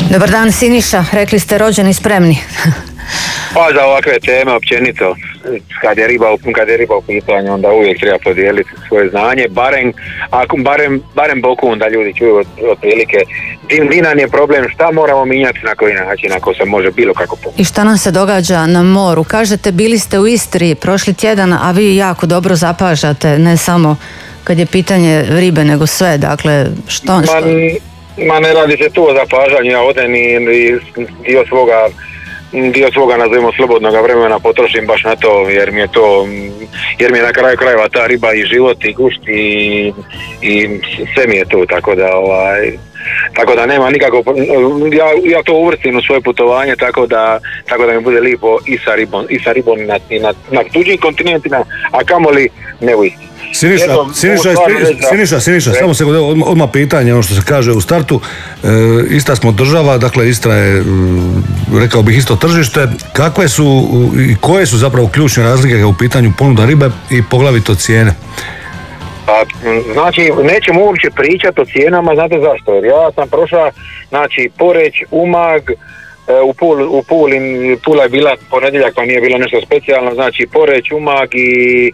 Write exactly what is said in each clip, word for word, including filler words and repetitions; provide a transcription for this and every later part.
Dobar dan Siniša, rekli ste rođeni spremni. Pa za ovakve teme općenito, kad je riba, kad je riba u pitanju, onda uvijek treba podijeliti svoje znanje, barem, ako, barem, barem boku da ljudi čuju od, od prilike di nam je problem, šta moramo mijenjati, na koji način, ako se može bilo kako pomoći. I šta nam se događa na moru? Kažete, bili ste u Istri prošli tjedan, a vi jako dobro zapažate, ne samo kad je pitanje ribe, nego sve, dakle, što... što... Ma, ma ne radi se tu o zapažanju, ja odem i, i dio svoga dio svoga, nazovimo, slobodnog vremena potrošim baš na to, jer mi je to, jer mi je na kraju krajeva ta riba i život i gušt i, i sve mi je tu, tako da ovaj, tako da nema nikako, ja, ja to uvrstim u svoje putovanje, tako da, tako da mi bude lijepo i sa ribom, i sa ribom na, na, na tuđim kontinentima, a kamoli ne u Istri. Siniša, Siniša, Siniša, Siniša, samo se odmah, odmah pitanje, ono što se kaže u startu, e, ista smo država, dakle Istra je, rekao bih, isto tržište. Kakve su i koje su zapravo ključne razlike u pitanju ponuda ribe i poglavito cijene? Pa, znači, nećemo uopće pričati o cijenama, znate zašto? Jer ja sam prošao, znači, Poreč, Umag, u Puli, u Puli, Pula je bila ponedjeljak, pa nije bilo nešto specijalno, znači Poreč, Umag i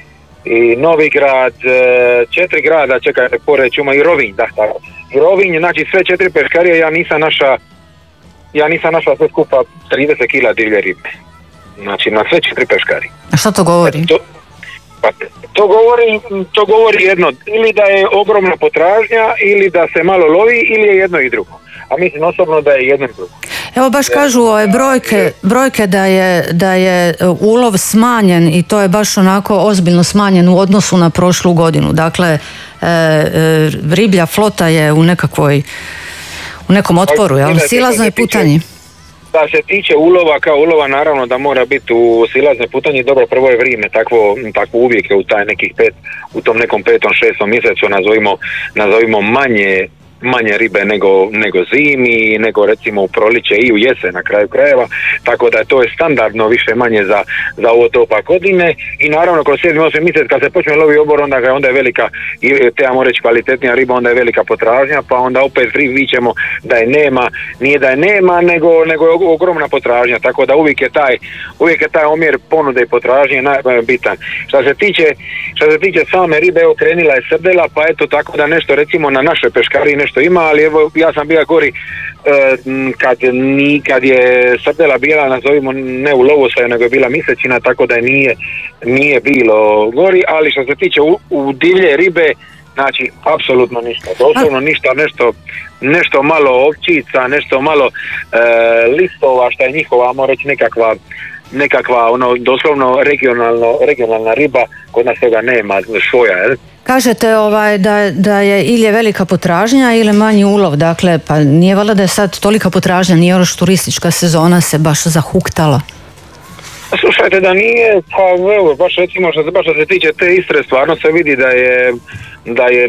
i Novigrad, četiri grada, čekajte, Poreč, Umag i Rovinj, da, tako. I Rovinj, znači sve četiri peškarije, ja nisam naša, ja nisam naša sve skupa trideset kila divlje ribe. Znači, na sve četiri peškarije. A što to govori? To, pa, to govori, to govori jedno, ili da je ogromna potražnja, ili da se malo lovi, ili je jedno i drugo. A mislim osobno da je jedno i drugo. Evo baš kažu ove brojke, brojke da je, da je ulov smanjen i to je baš onako ozbiljno smanjen u odnosu na prošlu godinu. Dakle, e, e, riblja flota je u nekakvoj, u nekom otporu, jel? Silaznoj putanji. Da se tiče ulova, kao ulova naravno da mora biti u silaznoj putanji, dobro, prvo je vrijeme, takvo, takvo uvijek je u taj nekih pet, u tom nekom petom, šestom mjesecu nazovimo, nazovimo manje manje ribe nego, nego zimi, nego recimo u proliče i u jesen na kraju krajeva, tako da to je standardno više manje za, za ovo doba godine i naravno kroz sedmi osmi mjesec kad se počne lovi obor, onda, onda je velika, te ja moram reći kvalitetnija riba, onda je velika potražnja, pa onda opet vićemo da je nema, nije da je nema, nego, nego je ogromna potražnja, tako da uvijek je taj, uvijek je taj omjer ponude i potražnje bitan. Što se tiče, što se tiče same ribe, evo krenila je srdela, pa eto tako da nešto recimo na našoj peškariji nešto ima, ali evo ja sam bio gori e, kad, ni, kad je srdela bila, nazovimo, ne u lovosaju, nego je bila mjesečina, tako da nije, nije bilo gori, ali što se tiče u, u divlje ribe, znači apsolutno ništa, doslovno ništa, nešto, nešto malo ovčica, nešto malo e, listova, što je njihova, ajmo reći, nekakva nekakva ono doslovno regionalno, regionalna riba, kod nas toga nema, šoja, jel? Kažete ovaj, da, da je ili je velika potražnja ili manji ulov, dakle, pa nije valjda da je sad tolika potražnja, nije još turistička sezona se baš zahuktala? Slušajte, da nije, pa evo, baš recimo što se, baš što se tiče te Istre, stvarno se vidi da je, da je,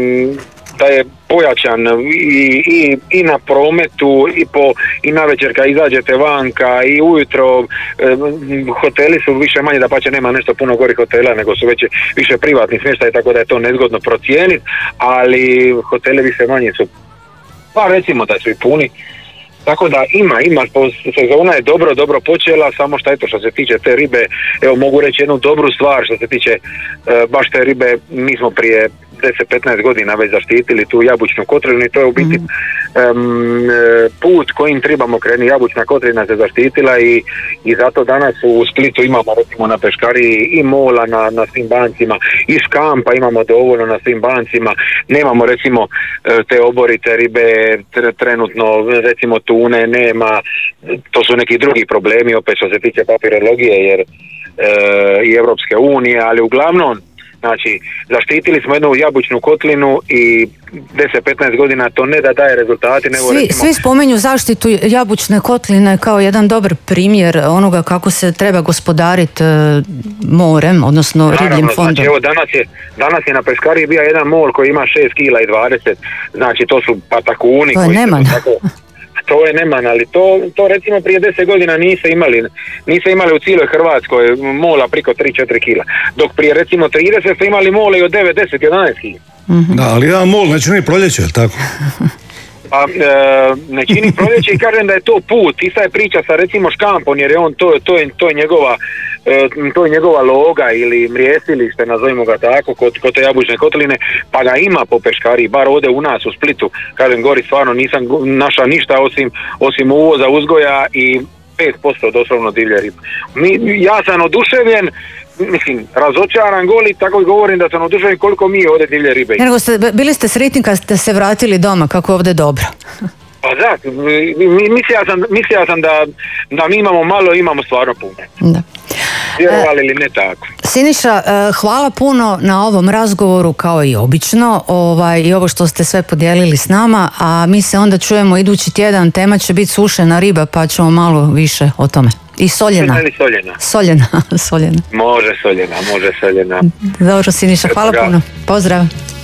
da je pojačan i, i, i na prometu i, po, i na večer kad izađete vanka i ujutro, eh, hoteli su više manje, da pače nema nešto puno gorih hotela, nego su već više privatni smještaj, tako da je to nezgodno procijeniti, ali hoteli više manje su, pa recimo da su i puni. Tako da ima, ima, sezona je dobro, dobro počela, samo što eto što se tiče te ribe, evo mogu reći jednu dobru stvar što se tiče e, baš te ribe, mi smo prije deset petnaest godina već zaštitili tu jabučnu kotrinu i to je u biti mm-hmm. um, put kojim trebamo krenuti. Jabučna kotrina se zaštitila i, i zato danas u Splitu imamo recimo na peškariji i mola na, na svim bancima, i škampa imamo dovoljno na svim bancima, nemamo recimo te oborite ribe trenutno, recimo tune nema, to su neki drugi problemi opet što se tiče papirologije jer e, i Europske unije, ali uglavnom znači, zaštitili smo jednu jabučnu kotlinu i deset petnaest godina to ne da daje rezultati. Nego svi, recimo... svi spomenju zaštitu jabučne kotline kao jedan dobar primjer onoga kako se treba gospodariti uh, morem, odnosno ribljim fondom. Znači, evo, danas je, danas je na peškariji bio jedan mol koji ima šest kila i dvadeset, znači to su patakuni. To je neman. To je neman, ali to, to recimo prije deset godina niste imali, niste imali u cijeloj Hrvatskoj mola priko tri četiri kila, dok prije recimo trideset ste imali mole i od devet, deset, jedanaest kila. Mm-hmm. Da, ali jedan mol neće ni proljeće, tako? Pa e, ne čini proljeće i kažem da je to put. Ista je priča sa recimo škampom, jer je on to, to, je, to je njegova e, to je njegova loga ili mrijestilište, nazovimo ga tako, kod, kod te Jabučne kotline, pa ga ima po peškari, bar ovdje u nas u Splitu. Kažem, gori stvarno nisam našao ništa osim, osim uvoza, uzgoja i pet posto doslovno divlje ribe. Mi, ja sam oduševljen, mislim, razočaran goli, tako i govorim da sam oduševljen koliko mi ovdje divlje ribe. Nego ste, bili ste sretni kad ste se vratili doma, kako je ovdje dobro. Pa da, mislio sam, mislio sam da, da mi imamo malo, imamo stvarno puno. Da. Vjerovali ili ne tako. Siniša, hvala puno na ovom razgovoru kao i obično, ovaj, i ovo što ste sve podijelili s nama, a mi se onda čujemo idući tjedan, tema će biti sušena riba pa ćemo malo više o tome. I soljena. Ili soljena? Soljena, soljena. Može soljena, može soljena. Dobro, Siniša, hvala puno. Pozdrav.